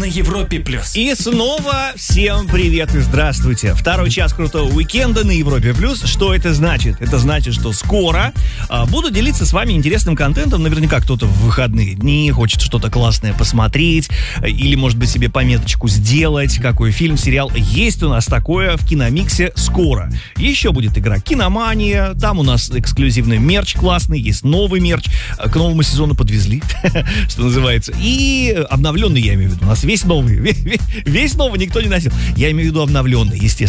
Европе+. И снова всем привет и здравствуйте. Второй час крутого уикенда на Европе+. Что это значит? Это значит, что скоро буду делиться с вами интересным контентом. Наверняка кто-то в выходные дни хочет что-то классное посмотреть или, может быть, себе пометочку сделать. Какой фильм, сериал. Есть у нас такое в Киномиксе скоро. Еще будет игра «Киномания». Там у нас эксклюзивный мерч классный. Есть новый мерч. К новому сезону подвезли, что называется. И обновленный, я имею в виду. У нас весь новый никто не носил. Я имею в виду обновленный, естественно.